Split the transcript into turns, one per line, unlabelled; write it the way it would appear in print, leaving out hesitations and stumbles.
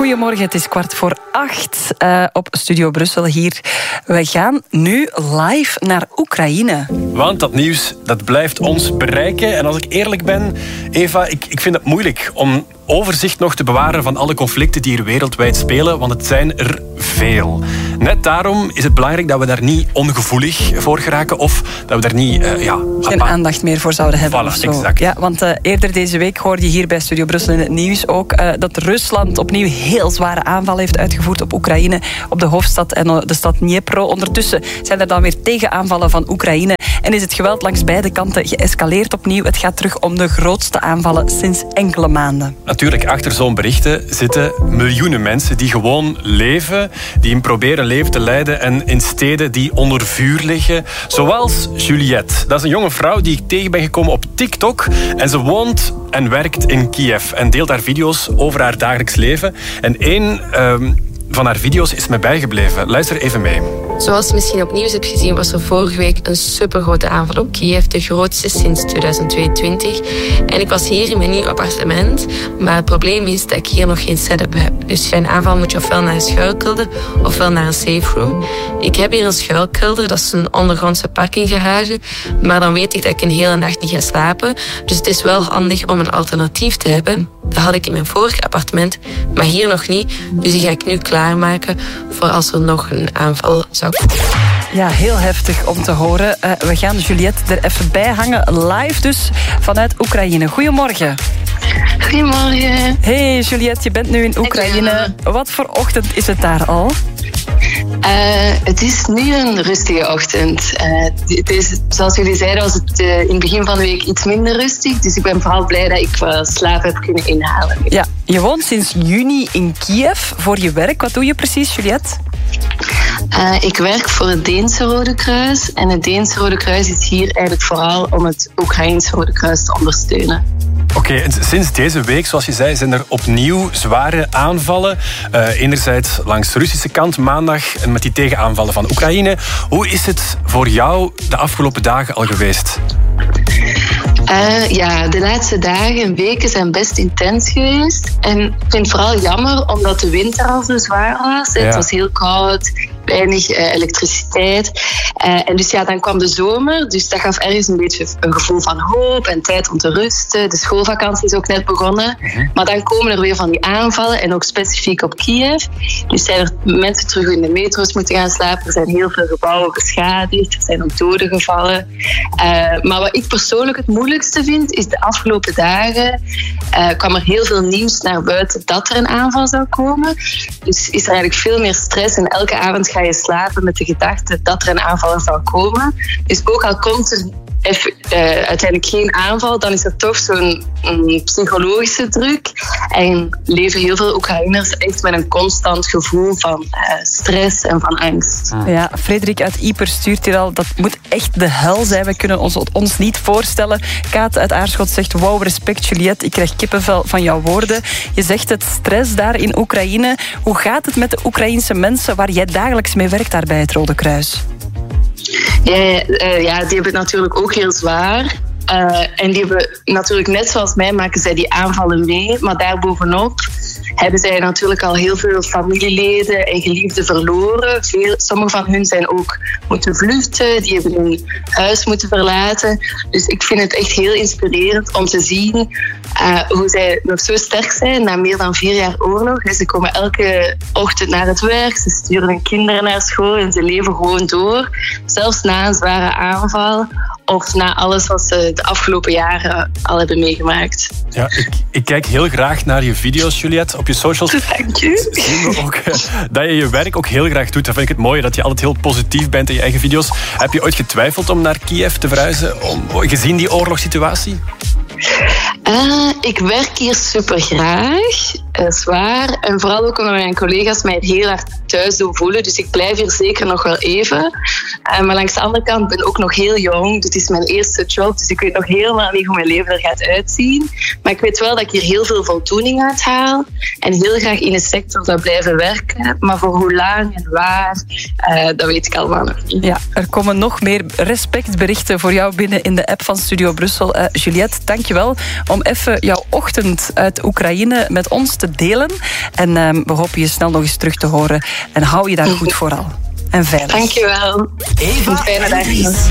Goedemorgen, het is 7:15 op Studio Brussel hier. We gaan nu live naar Oekraïne.
Want dat nieuws, dat blijft ons bereiken. En als ik eerlijk ben, Eva, ik vind het moeilijk om overzicht nog te bewaren van alle conflicten die er wereldwijd spelen, want het zijn er veel. Net daarom is het belangrijk dat we daar niet ongevoelig voor geraken of dat we daar niet
geen aandacht meer voor zouden hebben.
Voilà,
of zo.
Exact.
Ja, want eerder deze week hoorde je hier bij Studio Brussel in het nieuws ook dat Rusland opnieuw heel zware aanvallen heeft uitgevoerd op Oekraïne, op de hoofdstad en de stad Dnipro. Ondertussen zijn er dan weer tegenaanvallen van Oekraïne en is het geweld langs beide kanten geëscaleerd opnieuw. Het gaat terug om de grootste aanvallen sinds enkele maanden.
Natuurlijk, achter zo'n berichten zitten miljoenen mensen die gewoon leven, die proberen leven te leiden en in steden die onder vuur liggen. Zoals Juliette. Dat is een jonge vrouw die ik tegen ben gekomen op TikTok. En ze woont en werkt in Kiev en deelt haar video's over haar dagelijks leven. En één van haar video's is mij bijgebleven. Luister even mee.
Zoals je misschien op nieuws hebt gezien, was er vorige week een supergrote aanval op Kiev, de grootste sinds 2022. En ik was hier in mijn nieuw appartement, maar het probleem is dat ik hier nog geen setup heb. Dus bij een aanval moet je ofwel naar een schuilkelder ofwel naar een safe room. Ik heb hier een schuilkelder, dat is een ondergrondse parkinggarage, maar dan weet ik dat ik een hele nacht niet ga slapen. Dus het is wel handig om een alternatief te hebben. Dat had ik in mijn vorige appartement, maar hier nog niet. Dus die ga ik nu klaarmaken voor als er nog een aanval zou komen.
Ja, heel heftig om te horen. We gaan Juliette er even bij hangen. Live dus vanuit Oekraïne. Goedemorgen.
Goedemorgen.
Hey Juliette, je bent nu in Oekraïne. Wat voor ochtend is het daar al?
Het is nu een rustige ochtend. Het is, zoals jullie zeiden, was het in het begin van de week iets minder rustig. Dus ik ben vooral blij dat ik slaap heb kunnen inhalen.
Ja, je woont sinds juni in Kiev voor je werk. Wat doe je precies, Juliette?
Ik werk voor het Deense Rode Kruis. En het Deense Rode Kruis is hier eigenlijk vooral om het Oekraïense Rode Kruis te ondersteunen.
Oké, en sinds deze week, zoals je zei, zijn er opnieuw zware aanvallen. Enerzijds langs de Russische kant, maandag, en met die tegenaanvallen van Oekraïne. Hoe is het voor jou de afgelopen dagen al geweest?
De laatste dagen en weken zijn best intens geweest. En ik vind het vooral jammer, omdat de winter al zo zwaar was. Ja. Het was heel koud, weinig elektriciteit. En dus dan kwam de zomer. Dus dat gaf ergens een beetje een gevoel van hoop en tijd om te rusten. De schoolvakantie is ook net begonnen. Maar dan komen er weer van die aanvallen. En ook specifiek op Kiev. Dus zijn er mensen terug in de metro's moeten gaan slapen. Er zijn heel veel gebouwen beschadigd. Er zijn ook doden gevallen. Maar wat ik persoonlijk het moeilijkste vind, is de afgelopen dagen kwam er heel veel nieuws naar buiten dat er een aanval zou komen. Dus is er eigenlijk veel meer stress. En elke avond ga je slapen met de gedachte dat er een aanval zou komen. Dus ook al komt er uiteindelijk geen aanval, dan is er toch zo'n psychologische druk. En leven heel veel Oekraïners echt met een constant gevoel van stress en van angst.
Ja, Frederik uit Ieper stuurt hier al, dat moet echt de hel zijn. We kunnen ons niet voorstellen. Kaat uit Aarschot zegt, wauw, respect Juliette, ik krijg kippenvel van jouw woorden. Je zegt het, stress daar in Oekraïne. Hoe gaat het met de Oekraïense mensen waar jij dagelijks mee werkt daar bij het Rode Kruis?
Die hebben het natuurlijk ook heel zwaar. En die hebben natuurlijk, net zoals mij, maken zij die aanvallen mee. Maar daarbovenop hebben zij natuurlijk al heel veel familieleden en geliefden verloren. Sommige van hun zijn ook moeten vluchten. Die hebben hun huis moeten verlaten. Dus ik vind het echt heel inspirerend om te zien hoe zij nog zo sterk zijn na meer dan 4 jaar oorlog. Ze komen elke ochtend naar het werk. Ze sturen hun kinderen naar school en ze leven gewoon door. Zelfs na een zware aanval of na alles wat ze de afgelopen jaren al hebben meegemaakt.
Ja, ik kijk heel graag naar je video's, Juliette. Op je socials
Dank je.
zien we ook dat je je werk ook heel graag doet. Dat vind ik het mooie, dat je altijd heel positief bent in je eigen video's. Heb je ooit getwijfeld om naar Kiev te verhuizen, gezien die oorlogssituatie?
Ik werk hier super graag, zwaar. En vooral ook omdat mijn collega's mij heel hard thuis doen voelen. Dus ik blijf hier zeker nog wel even. Maar langs de andere kant ben ik ook nog heel jong. Dit is mijn eerste job, dus ik weet nog helemaal niet hoe mijn leven er gaat uitzien. Maar ik weet wel dat ik hier heel veel voldoening uit haal. En heel graag in de sector zou blijven werken. Maar voor hoe lang en waar, dat weet ik allemaal nog niet.
Ja, er komen nog meer respectberichten voor jou binnen in de app van Studio Brussel. Juliette, dankjewel om even jouw ochtend uit Oekraïne met ons te delen. En we hopen je snel nog eens terug te horen. En hou je daar goed vooral. En veilig.
Dankjewel.
Eva
fijne dag.